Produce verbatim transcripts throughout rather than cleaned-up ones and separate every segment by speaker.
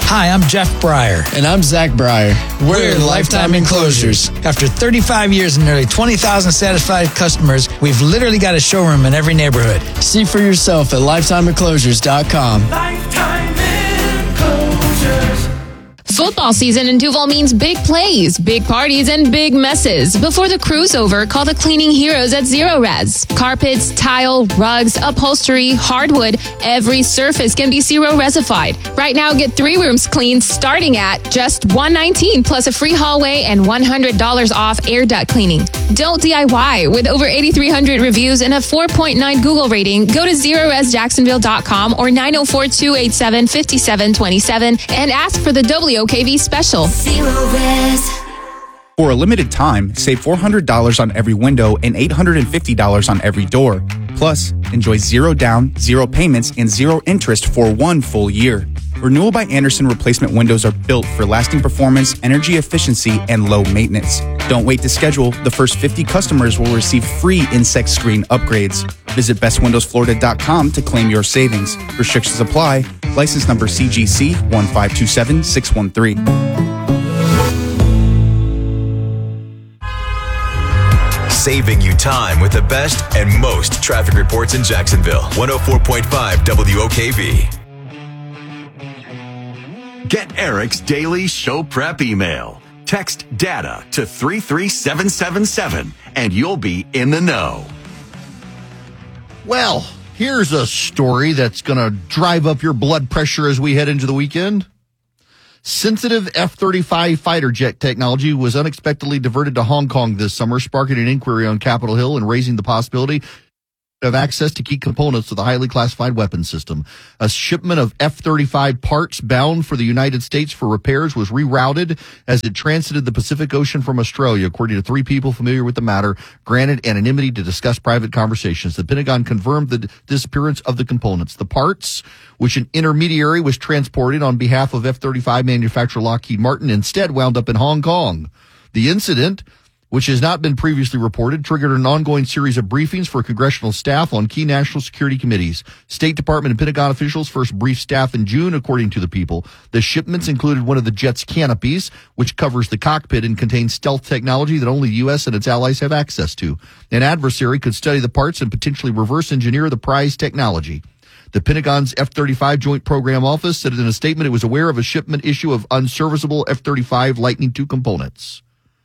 Speaker 1: Hi, I'm Jeff Breyer.
Speaker 2: And I'm Zach Breyer.
Speaker 1: We're, We're Lifetime Enclosures. After thirty-five years and nearly twenty thousand satisfied customers, we've literally got a showroom in every neighborhood.
Speaker 2: See for yourself at lifetime enclosures dot com.
Speaker 3: Lifetime Enclosures.
Speaker 4: Football season in Duval means big plays, big parties, and big messes. Before the crew's over, call the cleaning heroes at Zero Res. Carpets, tile, rugs, upholstery, hardwood, every surface can be Zero Resified. Right now, get three rooms cleaned starting at just one hundred nineteen dollars plus a free hallway and one hundred dollars off air duct cleaning. Don't D I Y. With over eighty-three hundred reviews and a four point nine Google rating, go to zero res jacksonville dot com or nine oh four, two eight seven, five seven two seven and ask for the W O K V special.
Speaker 5: Zero Res.
Speaker 6: For a limited time, save four hundred dollars on every window and eight hundred fifty dollars on every door. Plus, enjoy zero down, zero payments, and zero interest for one full year. Renewal by Andersen replacement windows are built for lasting performance, energy efficiency, and low maintenance. Don't wait to schedule. The first fifty customers will receive free insect screen upgrades. Visit best windows florida dot com to claim your savings. Restrictions apply. License number C G C one five two seven six one three.
Speaker 7: Saving you time with the best and most traffic reports in Jacksonville. one oh four point five W O K V.
Speaker 8: Get Eric's daily show prep email. Text data to three three seven seven seven and you'll be in the know.
Speaker 9: Well, here's a story that's going to drive up your blood pressure as we head into the weekend. Sensitive F thirty-five fighter jet technology was unexpectedly diverted to Hong Kong this summer, sparking an inquiry on Capitol Hill and raising the possibility of access to key components of the highly classified weapons system. A shipment of F thirty-five parts bound for the United States for repairs was rerouted as it transited the Pacific Ocean from Australia, according to three people familiar with the matter, granted anonymity to discuss private conversations. The Pentagon confirmed the disappearance of the components. The parts, which an intermediary was transporting on behalf of F thirty-five manufacturer Lockheed Martin, instead wound up in Hong Kong. The incident, which has not been previously reported, triggered an ongoing series of briefings for congressional staff on key national security committees. State Department and Pentagon officials first briefed staff in June, according to the people. The shipments included one of the jet's canopies, which covers the cockpit and contains stealth technology that only the U S and its allies have access to. An adversary could study the parts and potentially reverse engineer the prized technology. The Pentagon's F thirty-five Joint Program Office said in a statement it was aware of a shipment issue of unserviceable F thirty-five Lightning two components.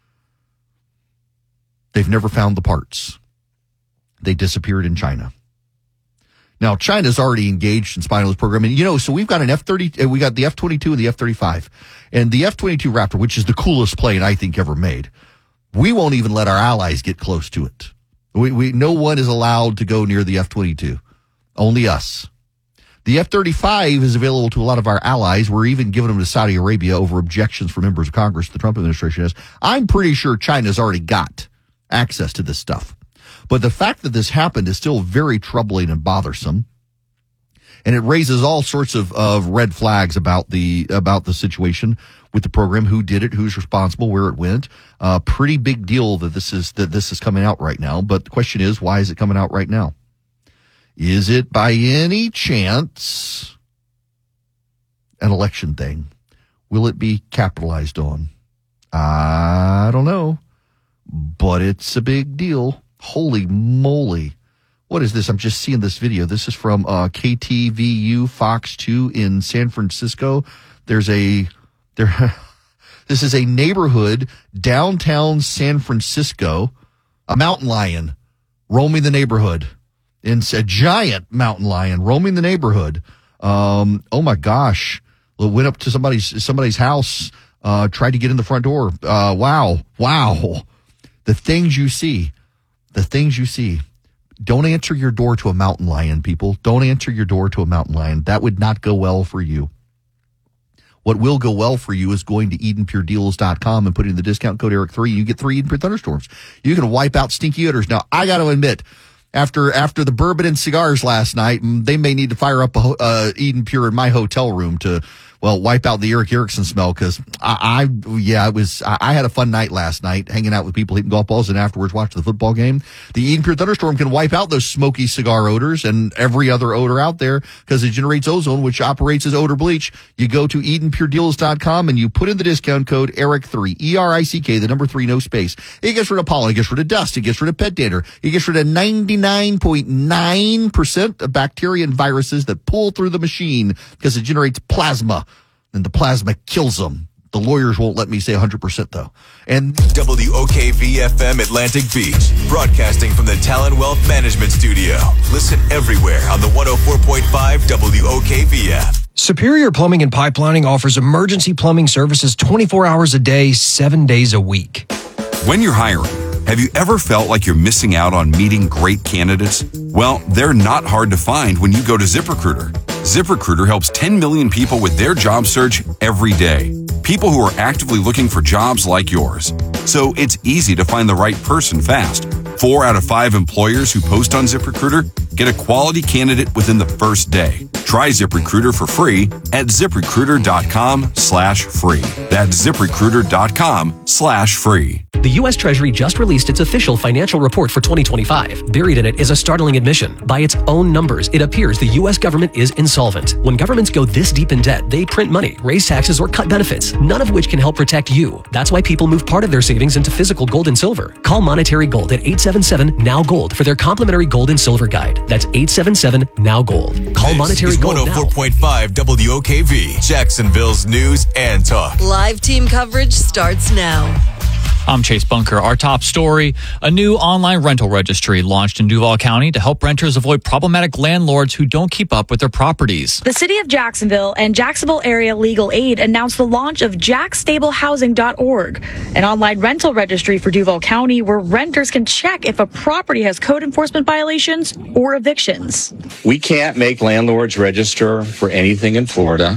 Speaker 9: They've never found the parts. They disappeared in China. Now, China's already engaged in spying on this program. And, you know, so we've got an F thirty, we got the F twenty-two and the F thirty-five. And the F twenty-two Raptor, which is the coolest plane I think ever made, we won't even let our allies get close to it. We, we, no one is allowed to go near the F twenty-two. Only us. The F thirty-five is available to a lot of our allies. We're even giving them to Saudi Arabia over objections from members of Congress the Trump administration has. I'm pretty sure China's already got access to this stuff. But the fact that this happened is still very troubling and bothersome. And it raises all sorts of, of red flags about the about the situation with the program, who did it, who's responsible, where it went. Uh, pretty big deal that this is that this is coming out right now. But the question is, why is it coming out right now? Is it by any chance an election thing? Will it be capitalized on? I don't know. But it's a big deal. Holy moly. What is this? I'm just seeing this video. This is from uh, K T V U Fox two in San Francisco. There's a, there. This is a neighborhood, downtown San Francisco, a mountain lion roaming the neighborhood. It's a giant mountain lion roaming the neighborhood. Um, oh my gosh. Went up to somebody's, somebody's house, uh, tried to get in the front door. Uh, wow. Wow. The things you see, the things you see. Don't answer your door to a mountain lion, people. Don't answer your door to a mountain lion. That would not go well for you. What will go well for you is going to eden pure deals dot com and putting in the discount code Eric three. You get three Eden Pure Thunderstorms. You can wipe out stinky odors. Now, I got to admit, after after the bourbon and cigars last night, they may need to fire up a uh, Eden Pure in my hotel room to well, wipe out the Eric Erickson smell because I, I, yeah, it was, I, I had a fun night last night hanging out with people hitting golf balls and afterwards watching the football game. The Eden Pure Thunderstorm can wipe out those smoky cigar odors and every other odor out there because it generates ozone, which operates as odor bleach. You go to Eden Pure Deals dot com and you put in the discount code Eric three, E R I C K, the number three, no space. It gets rid of pollen, it gets rid of dust, it gets rid of pet dander, it gets rid of ninety-nine point nine percent of bacteria and viruses that pull through the machine because it generates plasma. And the plasma kills them. The lawyers won't let me say one hundred percent, though. And
Speaker 7: W O K V F M Atlantic Beach, broadcasting from the Talon Wealth Management Studio. Listen everywhere on the one oh four point five W O K V F.
Speaker 5: Superior Plumbing and Pipelining offers emergency plumbing services twenty-four hours a day, seven days a week.
Speaker 10: When you're hiring, have you ever felt like you're missing out on meeting great candidates? Well, they're not hard to find when you go to ZipRecruiter. ZipRecruiter helps ten million people with their job search every day. People who are actively looking for jobs like yours. So it's easy to find the right person fast. Four out of five employers who post on ZipRecruiter get a quality candidate within the first day. Try ZipRecruiter for free at ZipRecruiter.com slash free. That's ZipRecruiter.com slash free.
Speaker 11: The U S Treasury just released its official financial report for twenty twenty-five. Buried in it is a startling admission. By its own numbers, it appears the U S government is insolvent. When governments go this deep in debt, they print money, raise taxes, or cut benefits, none of which can help protect you. That's why people move part of their savings into physical gold and silver. Call Monetary Gold at eight seven seven, N O W, GOLD for their complimentary gold and silver guide. That's eight seven seven, N O W, GOLD. Call
Speaker 7: This
Speaker 11: Monetary
Speaker 7: is
Speaker 11: Gold
Speaker 7: one oh four
Speaker 11: now.
Speaker 7: point five W O K V, Jacksonville's news and talk.
Speaker 12: Live team coverage starts now.
Speaker 13: I'm Chase Bunker. Our top story, a new online rental registry launched in Duval County to help renters avoid problematic landlords who don't keep up with their properties.
Speaker 14: The City of Jacksonville and Jacksonville Area Legal Aid announced the launch of jack stable housing dot org, an online rental registry for Duval County where renters can check if a property has code enforcement violations or evictions.
Speaker 15: We can't make landlords register for anything in Florida,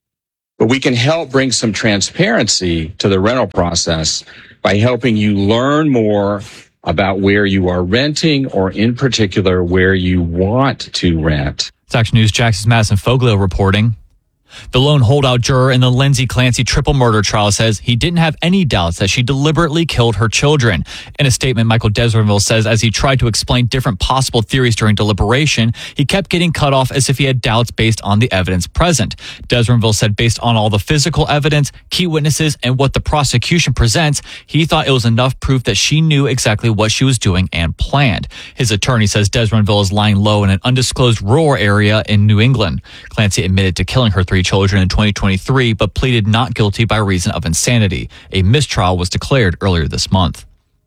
Speaker 15: but we can help bring some transparency to the rental process by helping you learn more about where you are renting or in particular where you want to rent.
Speaker 13: It's Action News Jackson's Madison Foglio reporting. The lone holdout juror in the Lindsay Clancy triple murder trial says he didn't have any doubts that she deliberately killed her children. In a statement, Michael Desrenville says as he tried to explain different possible theories during deliberation, he kept getting cut off as if he had doubts based on the evidence present. Desrenville said based on all the physical evidence, key witnesses, and what the prosecution presents, he thought it was enough proof that she knew exactly what she was doing and planned. His attorney says Desrenville is lying low in an undisclosed rural area in New England. Clancy admitted to killing her three children in twenty twenty-three, but pleaded not guilty by reason of insanity. A mistrial was declared earlier this month.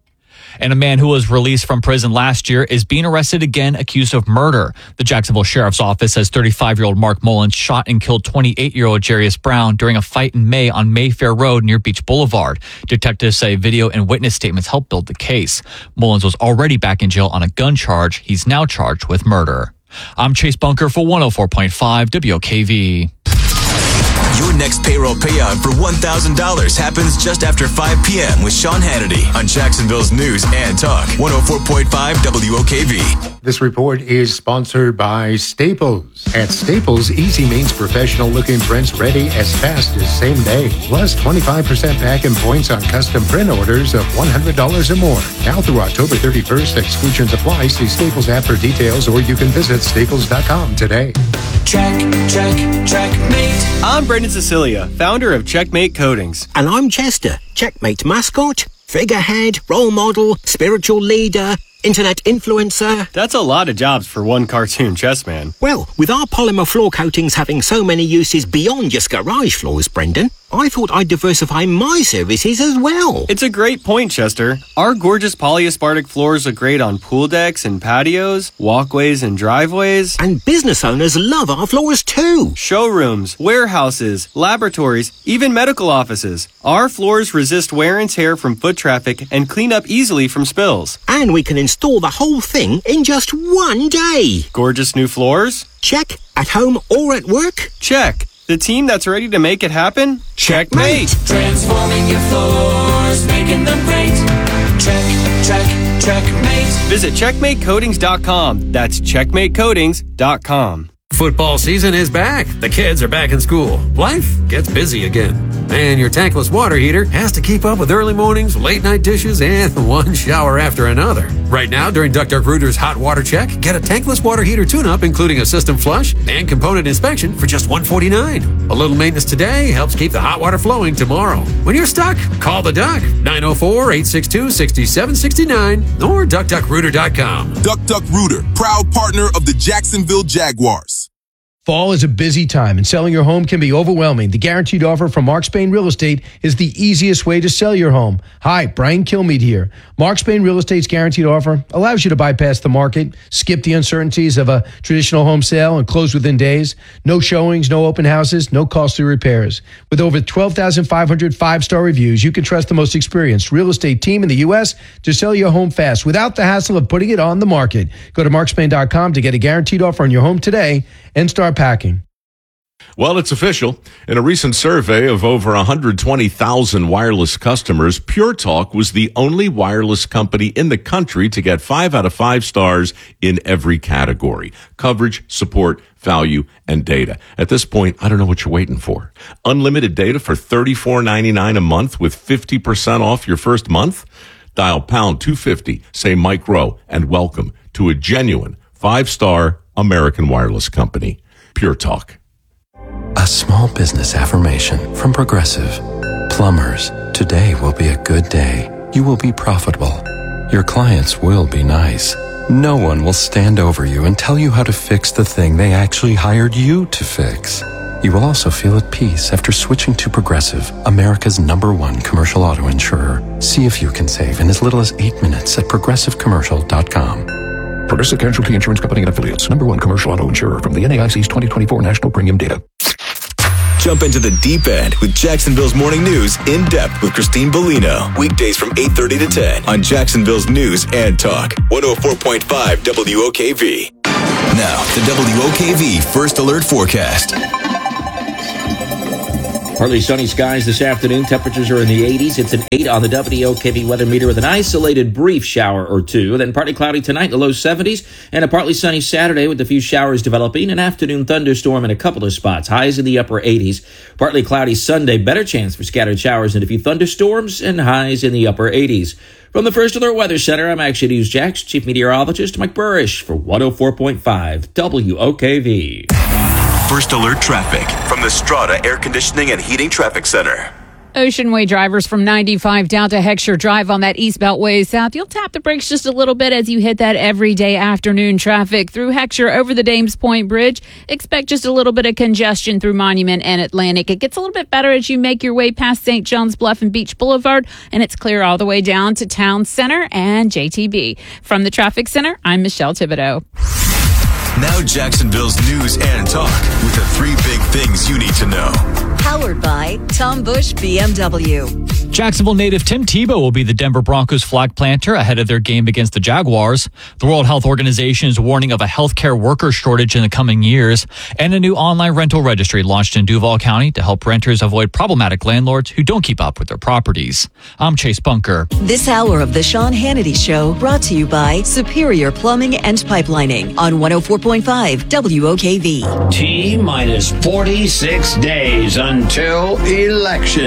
Speaker 13: And a man who was released from prison last year is being arrested again, accused of murder. The Jacksonville Sheriff's Office says thirty-five-year-old Mark Mullins shot and killed twenty-eight-year-old Jarius Brown during a fight in May on Mayfair Road near Beach Boulevard. Detectives say video and witness statements helped build the case. Mullins was already back in jail on a gun charge. He's now charged with murder. I'm Chase Bunker for one oh four point five W O K V.
Speaker 7: Your next payroll payout for one thousand dollars happens just after five p.m. with Sean Hannity on Jacksonville's News and Talk, one oh four point five W O K V.
Speaker 16: This report is sponsored by Staples. At Staples, easy means professional-looking prints ready as fast as same day. Plus twenty-five percent back in points on custom print orders of one hundred dollars or more. Now through October thirty-first, exclusions apply. See Staples app for details, or you can visit staples dot com today.
Speaker 3: Check, check, checkmate.
Speaker 17: I'm Brendan Cecilia, founder of Checkmate Coatings.
Speaker 18: And I'm Chester, Checkmate mascot, figurehead, role model, spiritual leader, internet influencer.
Speaker 17: That's a lot of jobs for one cartoon chess man.
Speaker 18: Well, with our polymer floor coatings having so many uses beyond just garage floors, Brendan, I thought I'd diversify my services as well.
Speaker 17: It's a great point, Chester. Our gorgeous polyaspartic floors look great on pool decks and patios, walkways and driveways.
Speaker 18: And business owners love our floors too.
Speaker 17: Showrooms, warehouses, laboratories, even medical offices. Our floors resist wear and tear from foot traffic and clean up easily from spills.
Speaker 18: And we can install the whole thing in just one day.
Speaker 17: Gorgeous new floors?
Speaker 18: Check. At home or at work?
Speaker 17: Check. The team that's ready to make it happen? Checkmate!
Speaker 3: Transforming your floors, making them great. Check, check, checkmate.
Speaker 17: Visit checkmate coatings dot com. That's checkmate coatings dot com.
Speaker 19: Football season is back. The kids are back in school. Life gets busy again. And your tankless water heater has to keep up with early mornings, late night dishes, and one shower after another. Right now, during Duck Duck Rooter's Hot Water Check, get a tankless water heater tune-up, including a system flush and component inspection for just one hundred forty-nine dollars. A little maintenance today helps keep the hot water flowing tomorrow. When you're stuck, call the Duck, nine oh four, eight six two, six seven six nine or duck duck rooter dot com.
Speaker 20: Duck Duck Rooter, proud partner of the Jacksonville Jaguars.
Speaker 21: Fall is a busy time and selling your home can be overwhelming. The guaranteed offer from Mark Spain Real Estate is the easiest way to sell your home. Hi, Brian Kilmeade here. Mark Spain Real Estate's guaranteed offer allows you to bypass the market, skip the uncertainties of a traditional home sale and close within days. No showings, no open houses, no costly repairs. With over twelve thousand five hundred five-star reviews, you can trust the most experienced real estate team in the U S to sell your home fast without the hassle of putting it on the market. Go to mark spain dot com to get a guaranteed offer on your home today and start packing.
Speaker 22: Well, it's official. In a recent survey of over one hundred twenty thousand wireless customers, Pure Talk was the only wireless company in the country to get five out of five stars in every category: coverage, support, value, and data. At this point, I don't know what you're waiting for. Unlimited data for thirty-four ninety-nine a month with fifty percent off your first month? Dial pound two fifty, say Mike Rowe, and welcome to a genuine five-star American wireless company. Pure Talk.
Speaker 23: A small business affirmation from Progressive. Plumbers, today will be a good day. You will be profitable. Your clients will be nice. No one will stand over you and tell you how to fix the thing they actually hired you to fix. You will also feel at peace after switching to Progressive, America's number one commercial auto insurer. See if you can save in as little as eight minutes at progressive commercial dot com.
Speaker 24: Progressive Casualty Insurance Company and Affiliates. Number one commercial auto insurer from the N A I C's twenty twenty-four National Premium Data.
Speaker 7: Jump into the deep end with Jacksonville's Morning News in depth with Christine Bellino. Weekdays from eight thirty to ten on Jacksonville's News and Talk. one oh four point five W O K V. Now, the W O K V First Alert Forecast.
Speaker 25: Partly sunny skies this afternoon. Temperatures are in the eighties. It's an eight on the W O K V weather meter with an isolated brief shower or two. Then partly cloudy tonight in the low seventies and a partly sunny Saturday with a few showers developing. An afternoon thunderstorm in a couple of spots. Highs in the upper eighties. Partly cloudy Sunday. Better chance for scattered showers and a few thunderstorms and highs in the upper eighties. From the First Alert Weather Center, I'm Action News Jax Chief Meteorologist Mike Burrish for one oh four point five W O K V.
Speaker 7: First Alert Traffic from the Strata Air Conditioning and Heating Traffic Center.
Speaker 26: Ocean Way drivers from ninety-five down to Heckscher Drive on that East Beltway south. You'll tap the brakes just a little bit as you hit that everyday afternoon traffic through Heckscher over the Dames Point Bridge. Expect just a little bit of congestion through Monument and Atlantic. It gets a little bit better as you make your way past Saint John's Bluff and Beach Boulevard, and it's clear all the way down to Town Center and J T B. From the Traffic Center, I'm Michelle Thibodeau.
Speaker 7: Now Jacksonville's News and Talk with the three big things you need to know.
Speaker 12: Powered by Tom Bush B M W.
Speaker 13: Jacksonville native Tim Tebow will be the Denver Broncos flag planter ahead of their game against the Jaguars. The World Health Organization is warning of a healthcare worker shortage in the coming years, and a new online rental registry launched in Duval County to help renters avoid problematic landlords who don't keep up with their properties. I'm Chase Bunker.
Speaker 12: This hour of the Sean Hannity Show brought to you by Superior Plumbing and Pipelining on one oh four point five W O K V.
Speaker 27: T minus forty-six days until election.